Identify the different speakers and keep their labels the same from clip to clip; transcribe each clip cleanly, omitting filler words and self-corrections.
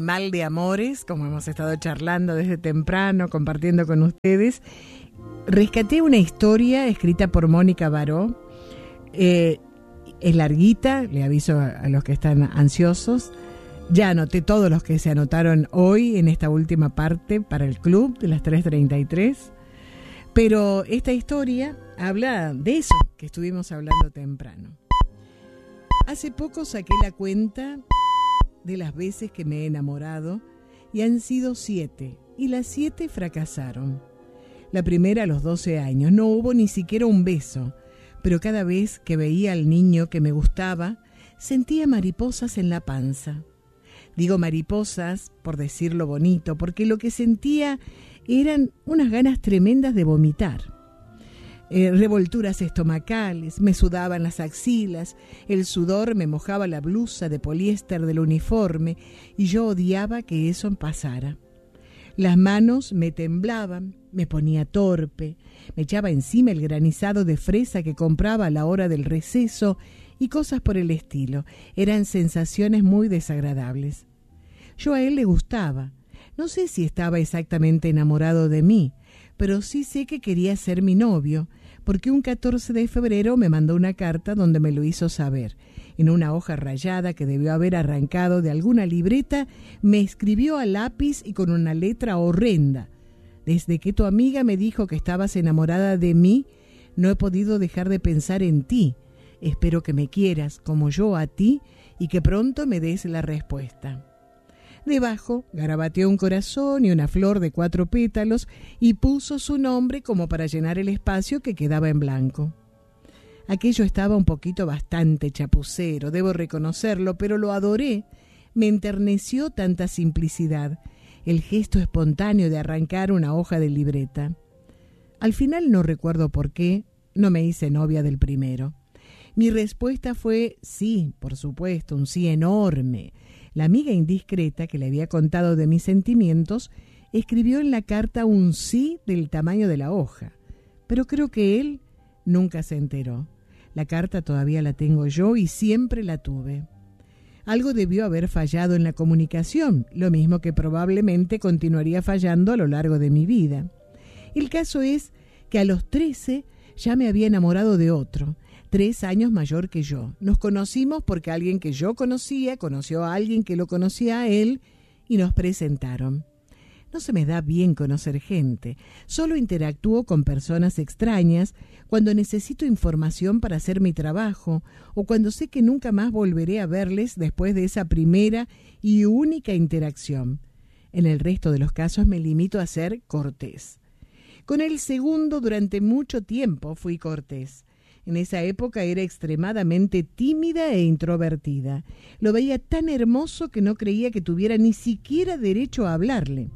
Speaker 1: Mal de Amores, como hemos estado charlando desde temprano, compartiendo con ustedes. Rescaté una historia escrita por Mónica Baró. Es larguita, le aviso a los que están ansiosos. Ya anoté todos los que se anotaron hoy en esta última parte para el club de las 3:33. Pero esta historia habla de eso que estuvimos hablando temprano. Hace poco saqué la cuenta de las veces que me he enamorado y han sido 7, y las 7 fracasaron. La primera a los 12 años, no hubo ni siquiera un beso, pero cada vez que veía al niño que me gustaba, sentía mariposas en la panza. Digo mariposas por decirlo bonito, porque lo que sentía eran unas ganas tremendas de vomitar. Revolturas estomacales, me sudaban las axilas, el sudor me mojaba la blusa de poliéster del uniforme y yo odiaba que eso pasara. Las manos me temblaban, me ponía torpe, me echaba encima el granizado de fresa que compraba a la hora del receso y cosas por el estilo. Eran sensaciones muy desagradables. Yo a él le gustaba. No sé si estaba exactamente enamorado de mí, pero sí sé que quería ser mi novio, porque un 14 de febrero me mandó una carta donde me lo hizo saber. En una hoja rayada que debió haber arrancado de alguna libreta, me escribió a lápiz y con una letra horrenda: desde que tu amiga me dijo que estabas enamorada de mí, no he podido dejar de pensar en ti. Espero que me quieras como yo a ti y que pronto me des la respuesta. Debajo garabateó un corazón y una flor de 4 pétalos y puso su nombre como para llenar el espacio que quedaba en blanco. Aquello estaba un poquito bastante chapucero, debo reconocerlo, pero lo adoré. Me enterneció tanta simplicidad, el gesto espontáneo de arrancar una hoja de libreta. Al final no recuerdo por qué, no me hice novia del primero. Mi respuesta fue sí, por supuesto, un sí enorme. La amiga indiscreta que le había contado de mis sentimientos escribió en la carta un sí del tamaño de la hoja, pero creo que él nunca se enteró. La carta todavía la tengo yo y siempre la tuve. Algo debió haber fallado en la comunicación, lo mismo que probablemente continuaría fallando a lo largo de mi vida. El caso es que a los 13 ya me había enamorado de otro, 3 años mayor que yo. Nos conocimos porque alguien que yo conocía conoció a alguien que lo conocía a él y nos presentaron. No se me da bien conocer gente, solo interactúo con personas extrañas cuando necesito información para hacer mi trabajo o cuando sé que nunca más volveré a verles después de esa primera y única interacción. En el resto de los casos me limito a ser cortés. Con el segundo durante mucho tiempo fui cortés. En esa época era extremadamente tímida e introvertida. Lo veía tan hermoso que no creía que tuviera ni siquiera derecho a hablarle.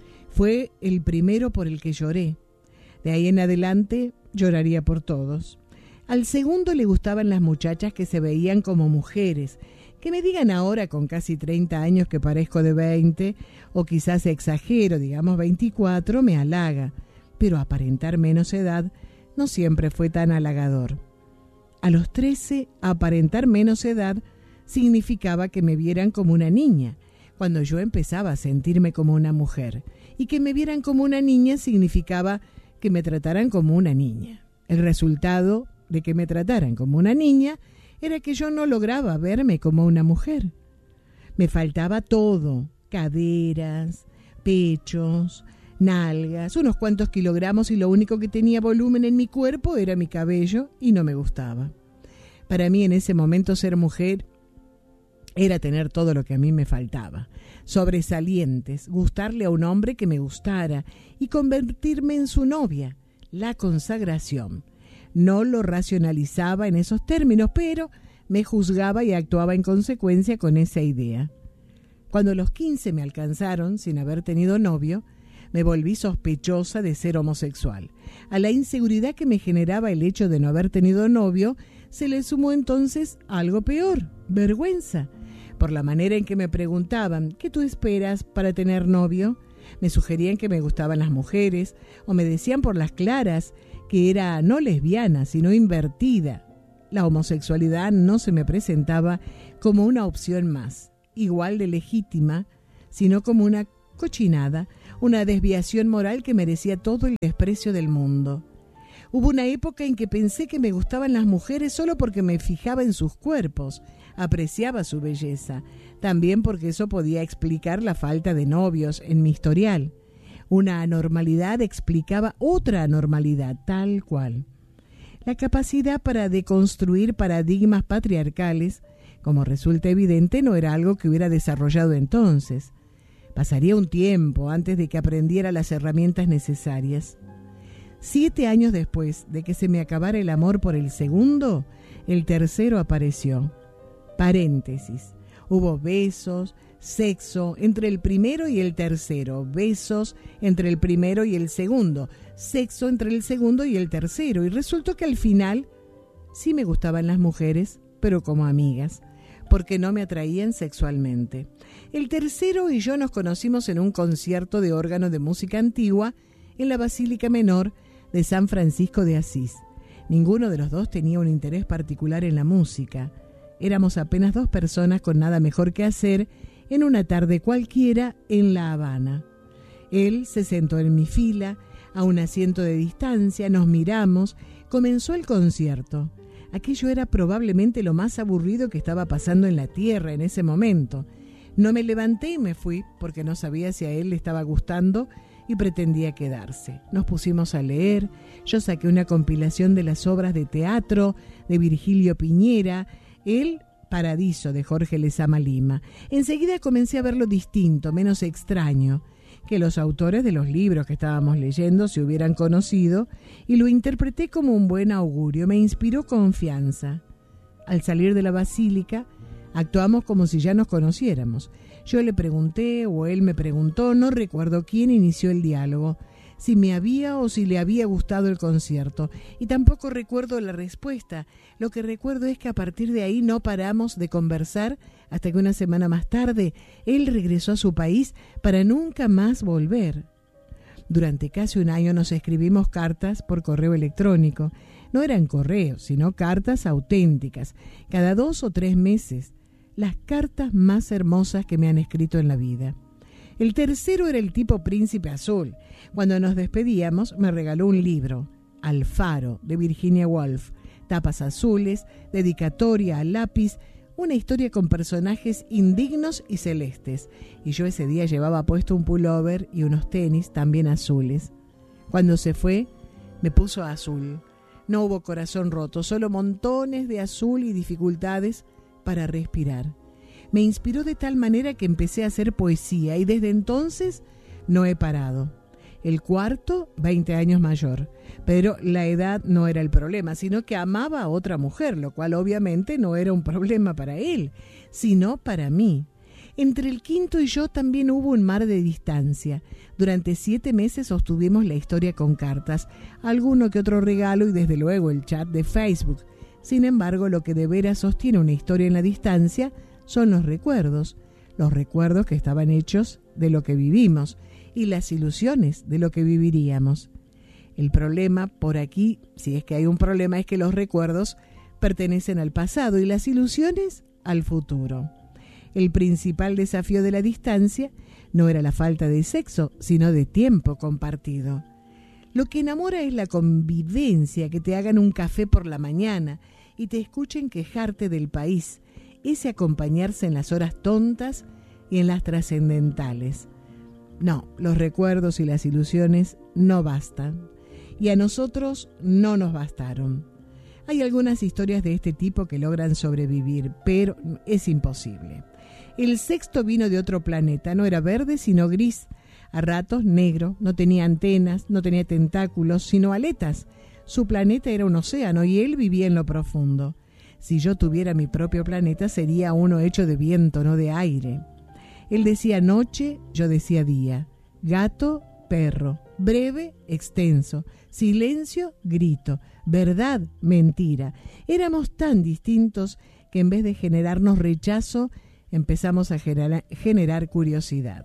Speaker 1: Fue el primero por el que lloré. De ahí en adelante lloraría por todos. Al segundo le gustaban las muchachas que se veían como mujeres. Que me digan ahora con casi 30 años que parezco de 20, o quizás exagero, digamos 24, me halaga. Pero aparentar menos edad no siempre fue tan halagador. A los 13, aparentar menos edad significaba que me vieran como una niña, cuando yo empezaba a sentirme como una mujer. Y que me vieran como una niña significaba que me trataran como una niña. El resultado de que me trataran como una niña era que yo no lograba verme como una mujer. Me faltaba todo: caderas, pechos, nalgas, unos cuantos kilogramos, y lo único que tenía volumen en mi cuerpo era mi cabello y no me gustaba. Para mí en ese momento ser mujer era tener todo lo que a mí me faltaba: sobresalientes, gustarle a un hombre que me gustara y convertirme en su novia, la consagración. No lo racionalizaba en esos términos, pero me juzgaba y actuaba en consecuencia con esa idea. Cuando los 15 me alcanzaron sin haber tenido novio, me volví sospechosa de ser homosexual. A la inseguridad que me generaba el hecho de no haber tenido novio, se le sumó entonces algo peor: vergüenza. Por la manera en que me preguntaban: ¿qué tú esperas para tener novio? Me sugerían que me gustaban las mujeres, o me decían por las claras que era no lesbiana, sino invertida. La homosexualidad no se me presentaba como una opción más, igual de legítima, sino como una cochinada, una desviación moral que merecía todo el desprecio del mundo. Hubo una época en que pensé que me gustaban las mujeres solo porque me fijaba en sus cuerpos, apreciaba su belleza, también porque eso podía explicar la falta de novios en mi historial. Una anormalidad explicaba otra anormalidad, tal cual. La capacidad para deconstruir paradigmas patriarcales, como resulta evidente, no era algo que hubiera desarrollado entonces. Pasaría un tiempo antes de que aprendiera las herramientas necesarias. 7 años después de que se me acabara el amor por el segundo, el tercero apareció. Paréntesis. Hubo besos, sexo entre el primero y el tercero, besos entre el primero y el segundo, sexo entre el segundo y el tercero, y resultó que al final sí me gustaban las mujeres, pero como amigas, porque no me atraían sexualmente. El tercero y yo nos conocimos en un concierto de órgano de música antigua en la Basílica Menor de San Francisco de Asís. Ninguno de los dos tenía un interés particular en la música. Éramos apenas 2 personas con nada mejor que hacer en una tarde cualquiera en La Habana. Él se sentó en mi fila, a un asiento de distancia, nos miramos, comenzó el concierto. Aquello era probablemente lo más aburrido que estaba pasando en la tierra en ese momento. No me levanté y me fui porque no sabía si a él le estaba gustando y pretendía quedarse. Nos pusimos a leer, yo saqué una compilación de las obras de teatro de Virgilio Piñera, El Paradiso de Jorge Lezama Lima. Enseguida comencé a verlo distinto, menos extraño, que los autores de los libros que estábamos leyendo se hubieran conocido, y lo interpreté como un buen augurio. Me inspiró confianza. Al salir de la basílica, actuamos como si ya nos conociéramos. Yo le pregunté o él me preguntó, no recuerdo quién inició el diálogo, si me había o si le había gustado el concierto, y tampoco recuerdo la respuesta. Lo que recuerdo es que a partir de ahí no paramos de conversar hasta que una semana más tarde él regresó a su país para nunca más volver. Durante casi un año nos escribimos cartas por correo electrónico. No eran correos, sino cartas auténticas, cada 2 o 3 meses. Las cartas más hermosas que me han escrito en la vida. El tercero era el tipo príncipe azul. Cuando nos despedíamos me regaló un libro, Alfaro, de Virginia Woolf, tapas azules, dedicatoria al lápiz, una historia con personajes indignos y celestes, y yo ese día llevaba puesto un pullover y unos tenis también azules. Cuando se fue, me puso azul. No hubo corazón roto, solo montones de azul y dificultades para respirar. Me inspiró de tal manera que empecé a hacer poesía y desde entonces no he parado. El cuarto, 20 años mayor, pero la edad no era el problema, sino que amaba a otra mujer, lo cual obviamente no era un problema para él, sino para mí. Entre el quinto y yo también hubo un mar de distancia. Durante 7 meses sostuvimos la historia con cartas, alguno que otro regalo y desde luego el chat de Facebook. Sin embargo, lo que de veras sostiene una historia en la distancia son los recuerdos que estaban hechos de lo que vivimos y las ilusiones de lo que viviríamos. El problema por aquí, si es que hay un problema, es que los recuerdos pertenecen al pasado y las ilusiones al futuro. El principal desafío de la distancia no era la falta de sexo, sino de tiempo compartido. Lo que enamora es la convivencia, que te hagan un café por la mañana y te escuchen quejarte del país, ese acompañarse en las horas tontas y en las trascendentales. No, los recuerdos y las ilusiones no bastan, y a nosotros no nos bastaron. Hay algunas historias de este tipo que logran sobrevivir, pero es imposible. El sexto vino de otro planeta, no era verde sino gris, a ratos negro, no tenía antenas, no tenía tentáculos, sino aletas. Su planeta era un océano y él vivía en lo profundo. Si yo tuviera mi propio planeta sería uno hecho de viento, no de aire. Él decía noche, yo decía día, gato, perro, breve, extenso, silencio, grito, verdad, mentira. Éramos tan distintos que en vez de generarnos rechazo, empezamos a generar curiosidad.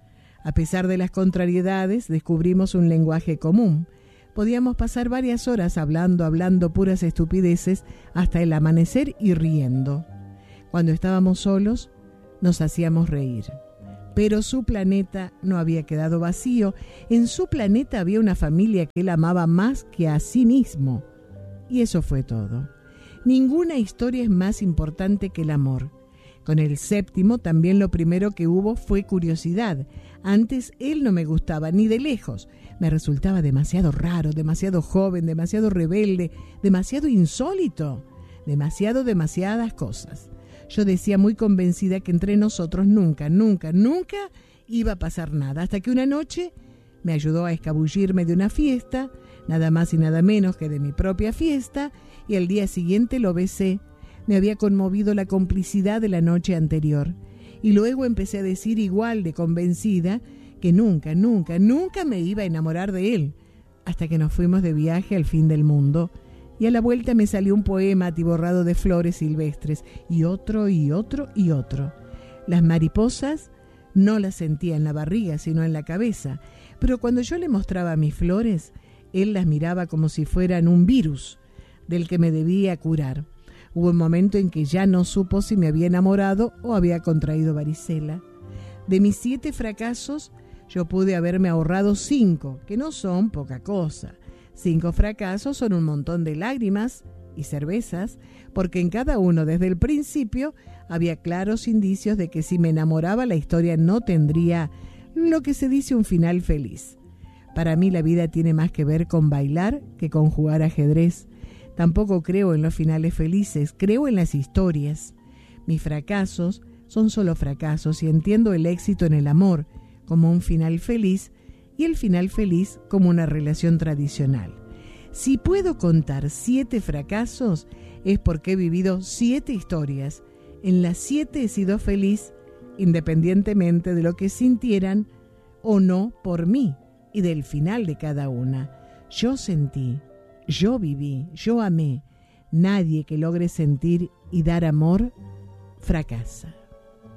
Speaker 1: A pesar de las contrariedades, descubrimos un lenguaje común. Podíamos pasar varias horas hablando puras estupideces hasta el amanecer y riendo. Cuando estábamos solos, nos hacíamos reír. Pero su planeta no había quedado vacío. En su planeta había una familia que él amaba más que a sí mismo. Y eso fue todo. Ninguna historia es más importante que el amor. Con el séptimo también lo primero que hubo fue curiosidad. Antes él no me gustaba ni de lejos. Me resultaba demasiado raro, demasiado joven, demasiado rebelde, demasiado insólito, demasiadas cosas. Yo decía muy convencida que entre nosotros nunca iba a pasar nada, hasta que una noche me ayudó a escabullirme de una fiesta, nada más y nada menos que de mi propia fiesta, y al día siguiente lo besé. Me había conmovido la complicidad de la noche anterior, y luego empecé a decir igual de convencida que nunca me iba a enamorar de él, hasta que nos fuimos de viaje al fin del mundo, y a la vuelta me salió un poema atiborrado de flores silvestres, y otro. Las mariposas no las sentía en la barriga, sino en la cabeza, pero cuando yo le mostraba mis flores, él las miraba como si fueran un virus del que me debía curar. Hubo un momento en que ya no supo si me había enamorado o había contraído varicela. De mis 7 fracasos, yo pude haberme ahorrado 5, que no son poca cosa. 5 fracasos son un montón de lágrimas y cervezas, porque en cada uno desde el principio había claros indicios de que si me enamoraba la historia no tendría lo que se dice un final feliz. Para mí la vida tiene más que ver con bailar que con jugar ajedrez. Tampoco creo en los finales felices, creo en las historias. Mis fracasos son solo fracasos y entiendo el éxito en el amor como un final feliz y el final feliz como una relación tradicional. Si puedo contar 7 fracasos es porque he vivido 7 historias. En las 7 he sido feliz independientemente de lo que sintieran o no por mí y del final de cada una. Yo sentí, yo viví, yo amé. Nadie que logre sentir y dar amor fracasa.